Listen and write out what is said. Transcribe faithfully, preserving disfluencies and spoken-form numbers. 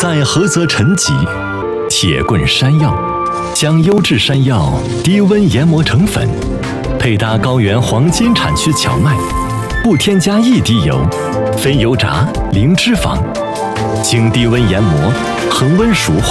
在菏泽陈集，铁棍山药将优质山药低温研磨成粉，配搭高原黄金产区荞麦，不添加一滴油，非油炸，零脂肪，经低温研磨，恒温熟化。